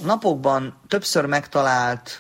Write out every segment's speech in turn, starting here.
napokban többször megtalált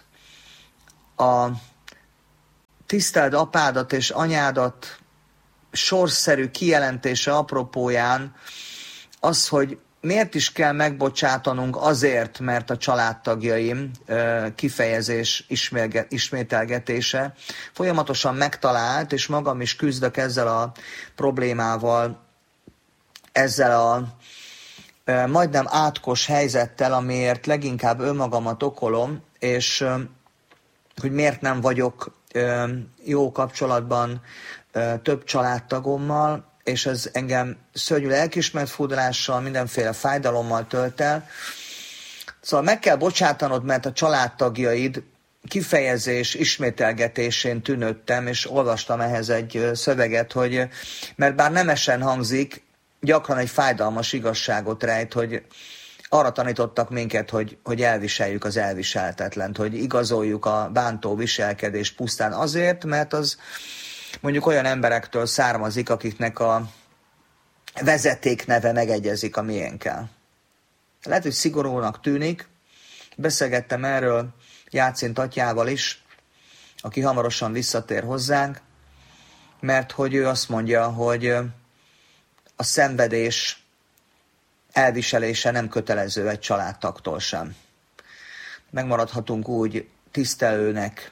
a tiszteld apádat és anyádat sorsszerű kijelentése apropóján az, hogy miért is kell megbocsátanunk azért, mert a családtagjaim kifejezés ismételgetése folyamatosan megtalált, és magam is küzdök ezzel a problémával, ezzel a majdnem átkos helyzettel, amiért leginkább önmagamat okolom, és hogy miért nem vagyok jó kapcsolatban több családtagommal, és ez engem szörnyű lelkiismeretfurdalással, mindenféle fájdalommal tölt el. Szóval meg kell bocsátanod, mert a családtagjaid kifejezés ismételgetésén tűnődtem, és olvastam ehhez egy szöveget, hogy mert bár nemesen hangzik, gyakran egy fájdalmas igazságot rejt, hogy arra tanítottak minket, hogy elviseljük az elviselhetetlent, hogy igazoljuk a bántó viselkedést pusztán azért, mert az mondjuk olyan emberektől származik, akiknek a vezetékneve megegyezik a miénkkel. Lehet, hogy szigorúnak tűnik, beszélgettem erről Jácint atyával is, aki hamarosan visszatér hozzánk, mert hogy ő azt mondja, hogy a szenvedés elviselése nem kötelező egy családtagtól sem. Megmaradhatunk úgy tisztelőnek,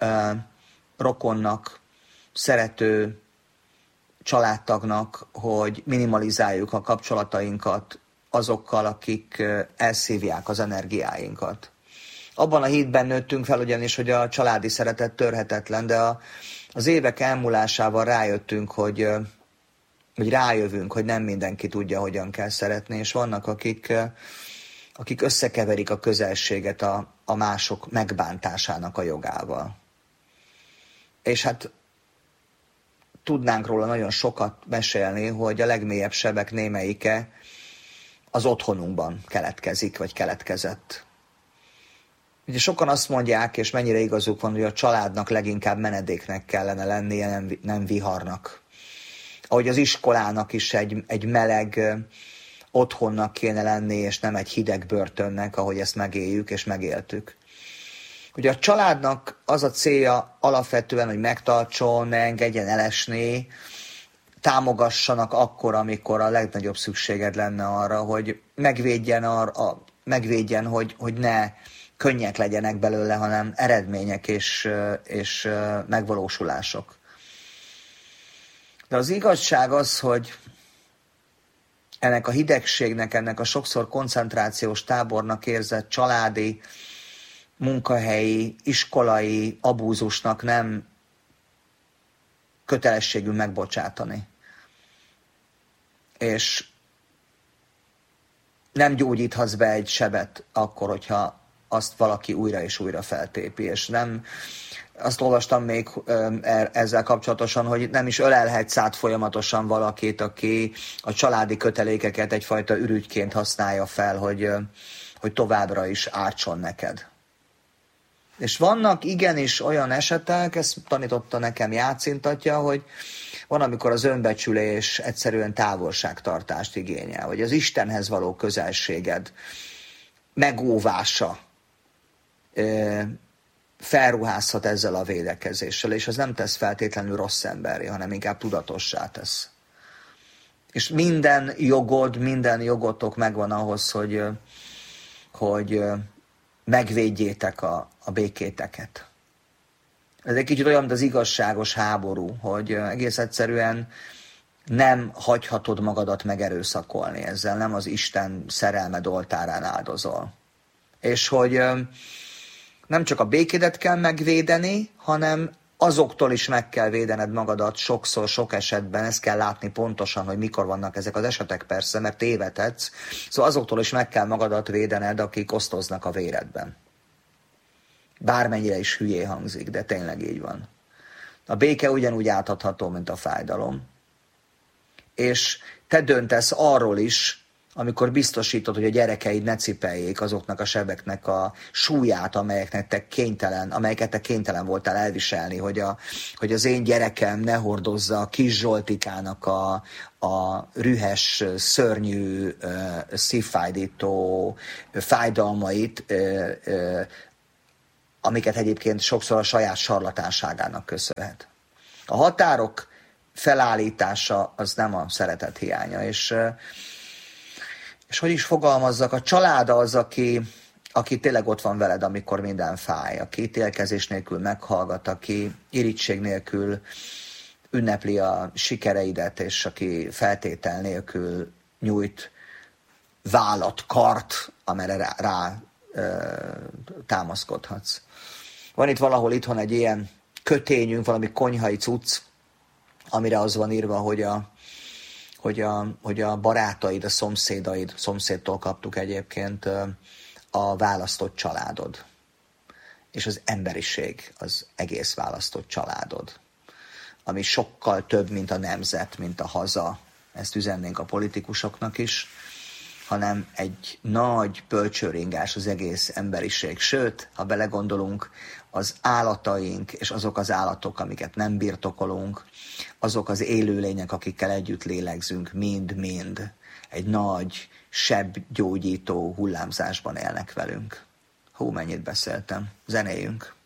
rokonnak, szerető családtagnak, hogy minimalizáljuk a kapcsolatainkat azokkal, akik elszívják az energiáinkat. Abban a hitben nőttünk fel ugyanis, hogy a családi szeretet törhetetlen, de az évek elmúlásával rájöttünk, hogy rájövünk, hogy nem mindenki tudja, hogyan kell szeretni, és vannak, akik összekeverik a közelséget a mások megbántásának a jogával. És hát tudnánk róla nagyon sokat mesélni, hogy a legmélyebb sebek némelyike az otthonunkban keletkezik, vagy keletkezett. Ugye sokan azt mondják, és mennyire igazuk van, hogy a családnak leginkább menedéknek kellene lennie, nem viharnak. Ahogy az iskolának is egy meleg otthonnak kéne lenni, és nem egy hideg börtönnek, ahogy ezt megéljük és megéltük. Ugye a családnak az a célja alapvetően, hogy megtartson, ne engedjen elesni, támogassanak akkor, amikor a legnagyobb szükséged lenne arra, hogy megvédjen, hogy ne könnyek legyenek belőle, hanem eredmények és megvalósulások. De az igazság az, hogy ennek a hidegségnek, ennek a sokszor koncentrációs tábornak érzett családi, munkahelyi, iskolai abúzusnak nem kötelességünk megbocsátani. És nem gyógyíthatsz be egy sebet akkor, hogyha azt valaki újra és újra feltépi, és nem, azt olvastam még ezzel kapcsolatosan, hogy nem is ölelhetsz át folyamatosan valakit, aki a családi kötelékeket egyfajta ürügyként használja fel, hogy továbbra is ártson neked. És vannak igenis olyan esetek, ezt tanította nekem Jácint atya, hogy van, amikor az önbecsülés egyszerűen távolságtartást igényel, vagy az Istenhez való közelséged megóvása felruházhat ezzel a védekezéssel, és az nem tesz feltétlenül rossz emberi, hanem inkább tudatossá tesz. És minden jogotok megvan ahhoz, hogy megvédjétek a békéteket. Ez egy kicsit olyan, mint az igazságos háború, hogy egész egyszerűen nem hagyhatod magadat megerőszakolni ezzel, nem az Isten szerelmed oltárán áldozol. És hogy nem csak a békédet kell megvédeni, hanem azoktól is meg kell védened magadat sokszor, sok esetben, ezt kell látni pontosan, hogy mikor vannak ezek az esetek persze, mert tévedhetsz, szóval azoktól is meg kell magadat védened, akik osztoznak a véredben. Bármennyire is hülyé hangzik, de tényleg így van. A béke ugyanúgy átadható, mint a fájdalom. És te döntesz arról is, amikor biztosítod, hogy a gyerekeid ne cipeljék azoknak a sebeknek a súlyát, amelyeket te kénytelen voltál elviselni, hogy az én gyerekem ne hordozza a kis Zsoltikának a rühes, szörnyű, szívfájdító fájdalmait, amiket egyébként sokszor a saját sarlatánságának köszönhet. A határok felállítása az nem a szeretet hiánya, és hogy is fogalmazzak, a család az, aki tényleg ott van veled, amikor minden fáj, aki ítélkezés nélkül meghallgat, aki irigység nélkül ünnepli a sikereidet, és aki feltétel nélkül nyújt vállat, kart, amire rá támaszkodhatsz. Van itt valahol itthon egy ilyen kötényünk, valami konyhai cucc, amire az van írva, hogy a barátaid, a szomszédtól kaptuk egyébként, a választott családod. És az emberiség az egész választott családod. Ami sokkal több, mint a nemzet, mint a haza. Ezt üzennénk a politikusoknak is, hanem egy nagy bölcsőringás az egész emberiség. Sőt, ha belegondolunk, az állataink, és azok az állatok, amiket nem birtokolunk, azok az élőlények, akikkel együtt lélegzünk, mind-mind egy nagy, sebgyógyító hullámzásban élnek velünk. Hú, mennyit beszéltem. Zenéljünk.